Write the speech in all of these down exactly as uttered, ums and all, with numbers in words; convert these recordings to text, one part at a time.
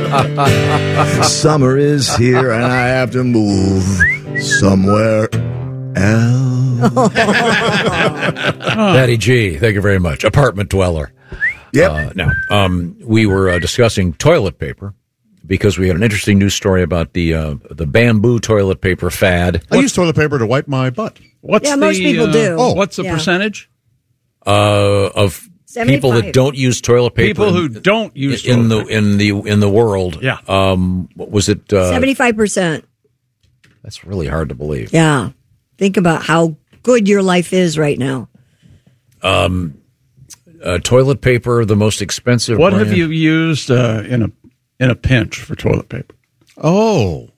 Summer is here and I have to move somewhere else. Patty G, thank you very much. Apartment dweller. Yep. Uh, now, um, we were uh, discussing toilet paper because we had an interesting news story about the uh, the bamboo toilet paper fad. I use toilet paper to wipe my butt. What's Yeah, the, most people uh, do. Oh, what's the Yeah. percentage? Uh, of people that seventy-five. don't use toilet paper. People who in, don't use in toilet the in the in the world. Yeah. Um, what was it? Uh, seventy-five percent. That's really hard to believe. Yeah. Think about how good your life is right now. Um, uh, toilet paper, the most expensive. What brand. have you used uh, in a in a pinch for toilet paper? Oh.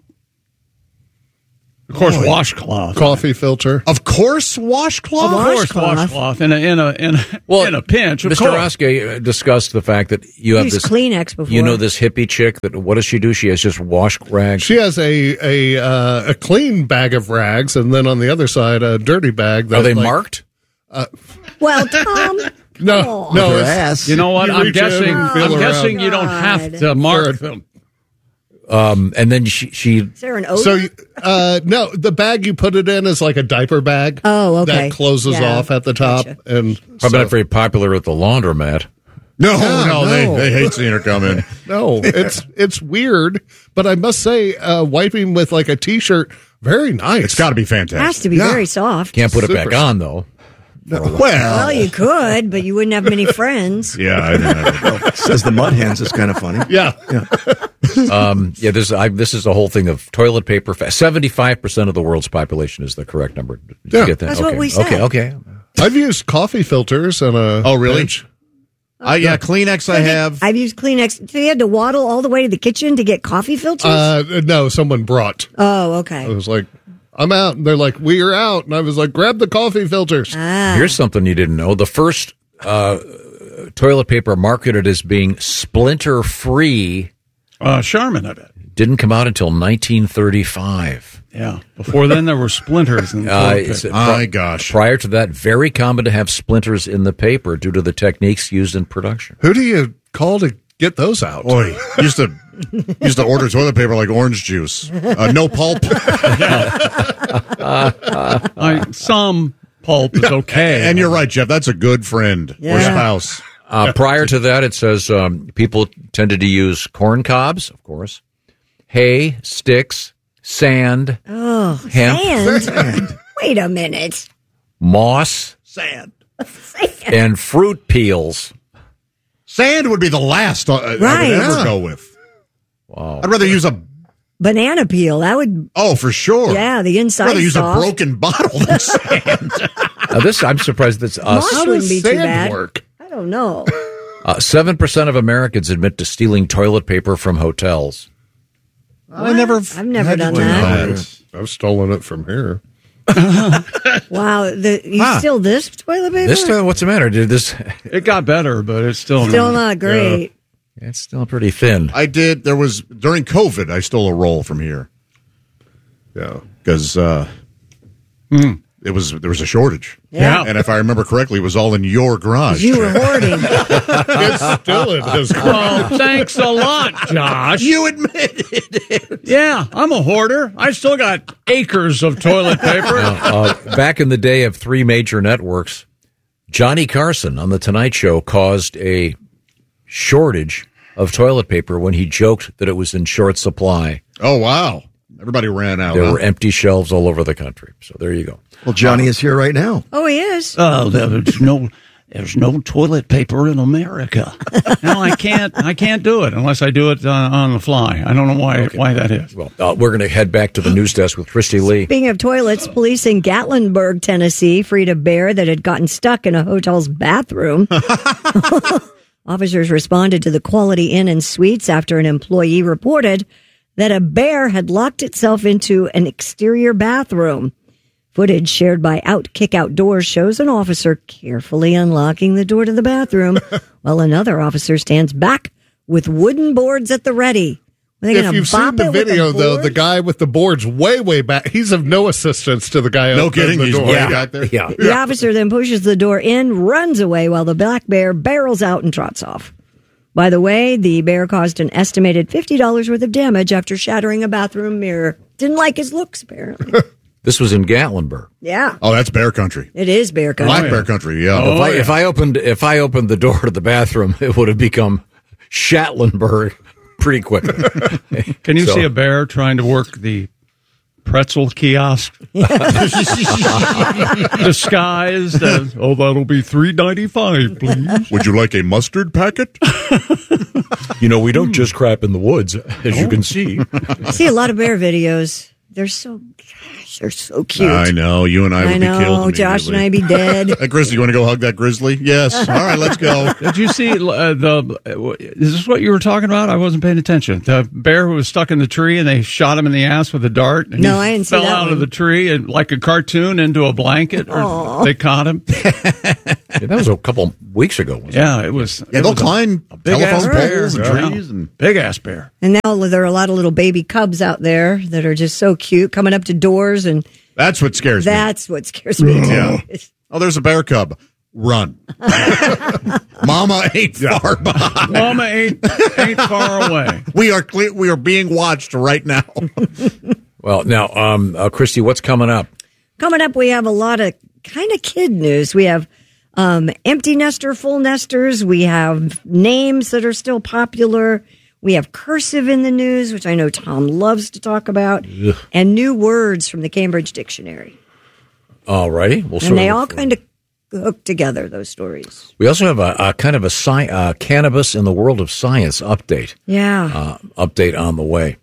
Of course, Boy. washcloth. Coffee filter. Of course, washcloth. Of course, Washcloth. washcloth in a in a in a, Well, in a pinch. Of Mister course. Oskey discussed the fact that you have Use this Kleenex before. You know this hippie chick that what does she do? She has just wash rags. She has a a uh, a clean bag of rags, and then on the other side a dirty bag. That Are they like, marked? Well, Tom. No, come no. on. Her it's- ass. You know what? You I'm reach in guessing. and feel I'm around. guessing you don't have God. to mark Or- them. Um, and then she she Is there an odor? So, uh, no, the bag you put it in is like a diaper bag. Oh, okay. That closes Yeah. off at the top, Gotcha. and probably so- not very popular at the laundromat. No, Yeah, no, they no. they hate seeing her come in. no, it's it's weird. But I must say, uh, wiping with like a t-shirt, very nice. It's got to be It fantastic. has to be Yeah. very soft. Can't put it Super. back on though. Well, Well, you could, but you wouldn't have many friends. yeah, I know. Says the mud hands. It's kind of funny. Yeah, Um, yeah, this I, this is a whole thing of toilet paper. Seventy-five percent of the world's population is the correct number. Did you Yeah. get that? That's okay. what we said. Okay, okay. I've used coffee filters and a. Oh, really? bench. Uh, yeah, Kleenex I have. I've used Kleenex. So you had to waddle all the way to the kitchen to get coffee filters? Uh, no, someone brought. oh, I okay. was like, I'm out. And they're like, we are out. And I was like, grab the coffee filters. Ah. Here's something you didn't know: the first uh, toilet paper marketed as being splinter-free Uh, Charmin, I bet. didn't come out until nineteen thirty-five. Yeah. Before then, there were splinters in the Uh, toilet it's- paper. My gosh. Prior to that, very common to have splinters in the paper due to the techniques used in production. Who do you call to get those out? Boy, used to used to order toilet paper like orange juice. Uh, no pulp. I, some pulp is okay. And you're right, Jeff. That's a good friend or Yeah. spouse. Uh, prior to that, it says um, people tended to use corn cobs, of course, hay, sticks, sand, Oh, hemp, sand? Wait a minute. moss, Sand. Sand. and fruit peels. Sand would be the last uh, I Right. would ever Yeah. go with. Wow. I'd rather use a Banana peel. That would, oh for sure. yeah, the I'd inside rather use soft. a broken bottle than sand. Now this, I'm surprised that's us. Moss How wouldn't does be too sand bad. work? I don't know. Uh, Seven percent of Americans admit to stealing toilet paper from hotels. I never. I've never had to done do that. I've stolen it from here. Wow. The, you Huh. steal this toilet paper? This, uh, what's the matter? Did this? it got better, but it's still, Still not great. It's still pretty thin. I did. There was during COVID. I stole a roll from here Yeah. because uh, it was there was a shortage. Yeah. And if I remember correctly, it was all in your garage. You were hoarding. It's still in his Well, thanks a lot, Josh. You admitted it. Yeah, I'm a hoarder. I still got acres of toilet paper. Uh, back in the day of three major networks, Johnny Carson on The Tonight Show caused a shortage of toilet paper when he joked that it was in short supply. Oh wow! Everybody ran out. There huh? were empty shelves all over the country. So there you go. Well, Johnny is here right now. Oh, he is. Oh, there's no, there's no toilet paper in America. No, I can't. I can't do it unless I do it uh, on the fly. I don't know why why that is. Well, uh, we're going to head back to the news desk with Christy Lee. Speaking of toilets, police in Gatlinburg, Tennessee, freed a bear that had gotten stuck in a hotel's bathroom. Officers responded to the Quality Inn and Suites after an employee reported that a bear had locked itself into an exterior bathroom. Footage shared by Outkick Outdoors shows an officer carefully unlocking the door to the bathroom while another officer stands back with wooden boards at the ready. Are they If gonna you've seen bop the it with a video, though, board? the guy with the boards way, way back, he's of no assistance to the guy No opening kidding. the He's door. way Yeah. back there. Yeah. The officer then pushes the door in, runs away while the black bear barrels out and trots off. By the way, the bear caused an estimated fifty dollars worth of damage after shattering a bathroom mirror. Didn't like his looks, apparently. This was in Gatlinburg. Yeah. Oh, that's bear country. It is bear country. Black bear country, yeah. if, Oh, I, yeah. if I opened if I opened the door to the bathroom, it would have become Shatlenburg pretty quick. Can you So- see a bear trying to work the pretzel kiosk disguised as, oh, that'll be three ninety-five, please. Would you like a mustard packet? You know, we don't just crap in the woods, as you can see. I see a lot of bear videos. They're so, gosh, they're so cute. I know. You and I would I be killed. know. Josh and I immediately. be dead. Hey, Grizzly, you want to go hug that grizzly? Yes. All right, let's go. Did you see uh, the? Uh, is this what you were talking about? I wasn't paying attention. The bear who was stuck in the tree and they shot him in the ass with a dart. And No, he I didn't see fell that out one. of the tree and like a cartoon into a blanket. Or they caught him. Yeah, that was a couple weeks ago. Wasn't Yeah, it was. Yeah, it they'll was a climb big ass telephone bear. poles and Yeah. trees. And Big ass bear. And now there are a lot of little baby cubs out there that are just so cute, coming up to doors, and that's what scares me. that's what scares me. Yeah. Too. Oh, there's a bear cub. Run. Mama ain't far behind. Mama ain't ain't far away. We are clear. We are being watched right now. Well, now, um, uh, Christy, what's coming up? Coming up, we have a lot of kind of kid news. We have um, empty nester, full nesters. We have names that are still popular. We have cursive in the news, which I know Tom loves to talk about, Ugh. and new words from the Cambridge Dictionary. All righty. We'll And they all kind of hook together, those stories. We also have a, a kind of a sci- uh, cannabis in the world of science update. Yeah. Uh, update on the way.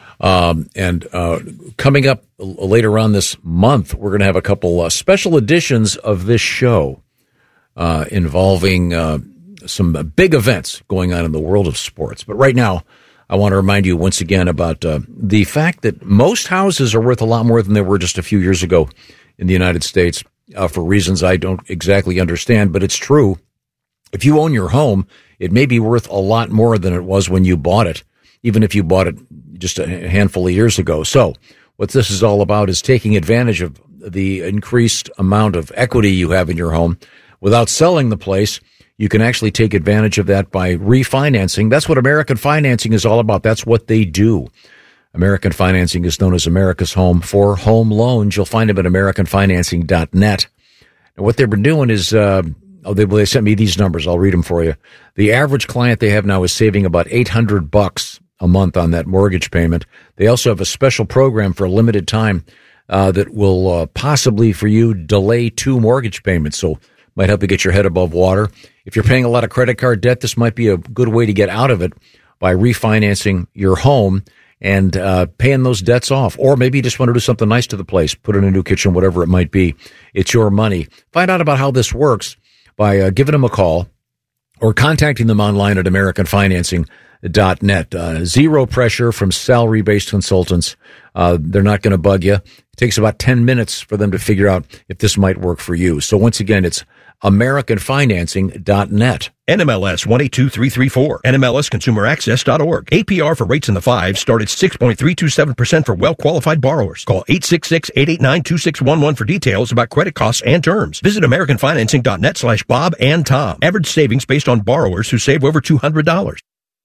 Um, and uh, coming up l- later on this month, we're going to have a couple uh, special editions of this show uh, involving uh, some big events going on in the world of sports. But right now, I want to remind you once again about uh, the fact that most houses are worth a lot more than they were just a few years ago in the United States uh, for reasons I don't exactly understand, but it's true. If you own your home, it may be worth a lot more than it was when you bought it, even if you bought it just a handful of years ago. So what this is all about is taking advantage of the increased amount of equity you have in your home without selling the place. You can actually take advantage of that by refinancing. That's what American Financing is all about. That's what they do. American Financing is known as America's Home for home loans. You'll find them at american financing dot net. And what they've been doing is, uh, oh, they, well, they sent me these numbers. I'll read them for you. The average client they have now is saving about eight hundred bucks a month on that mortgage payment. They also have a special program for a limited time uh, that will uh, possibly for you delay two mortgage payments. So might help you get your head above water. If you're paying a lot of credit card debt, this might be a good way to get out of it by refinancing your home and uh, paying those debts off. Or maybe you just want to do something nice to the place, put in a new kitchen, whatever it might be. It's your money. Find out about how this works by uh, giving them a call or contacting them online at american financing dot net. Uh, zero pressure from salary-based consultants. Uh, they're not going to bug you. It takes about ten minutes for them to figure out if this might work for you. So once again, it's american financing dot net. N M L S one eight two three three four. N M L S consumer access dot org. A P R for rates in the fives start at six point three two seven percent for well-qualified borrowers. Call eight six six, eight eight nine, two six one one for details about credit costs and terms. Visit american financing dot net slash Bob and Tom. Average savings based on borrowers who save over two hundred dollars.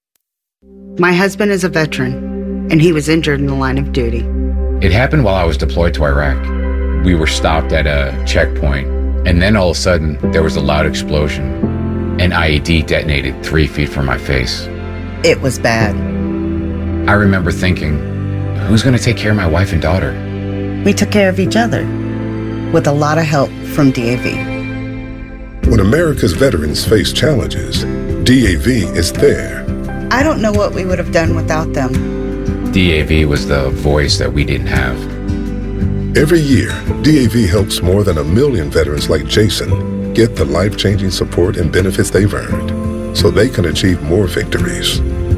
My husband is a veteran, and he was injured in the line of duty. It happened while I was deployed to Iraq. We were stopped at a checkpoint, and then all of a sudden, there was a loud explosion. An I E D detonated three feet from my face. It was bad. I remember thinking, who's going to take care of my wife and daughter? We took care of each other, with a lot of help from D A V. When America's veterans face challenges, D A V is there. I don't know what we would have done without them. D A V was the voice that we didn't have. Every year, D A V helps more than a million veterans like Jason get the life-changing support and benefits they've earned so they can achieve more victories.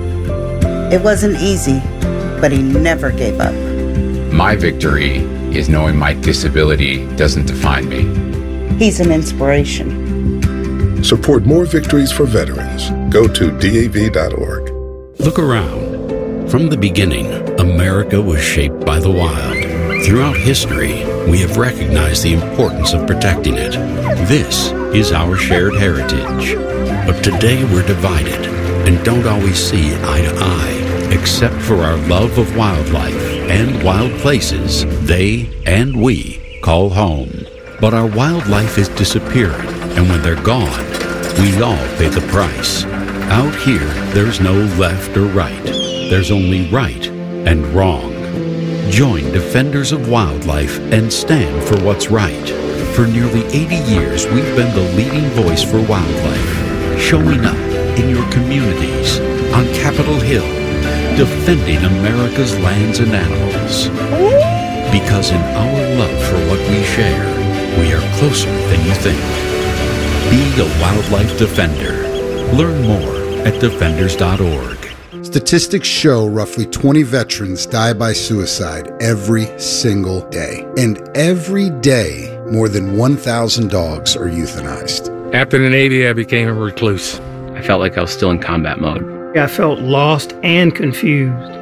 It wasn't easy, but he never gave up. My victory is knowing my disability doesn't define me. He's an inspiration. Support more victories for veterans. Go to D A V dot org. Look around. From the beginning, America was shaped by the wild. Throughout history, we have recognized the importance of protecting it. This is our shared heritage. But today we're divided. and don't always see eye to eye. Except for our love of wildlife and wild places, they and we call home. But our wildlife is disappearing, and when they're gone, we all pay the price. Out here, there's no left or right. There's only right and wrong. Join Defenders of Wildlife and stand for what's right. For nearly eighty years, we've been the leading voice for wildlife, showing up in your communities, on Capitol Hill, defending America's lands and animals. Because in our love for what we share, we are closer than you think. Be a wildlife defender. Learn more at defenders dot org. Statistics show roughly twenty veterans die by suicide every single day. And every day, more than one thousand dogs are euthanized. After the Navy, I became a recluse. I felt like I was still in combat mode. I felt lost and confused.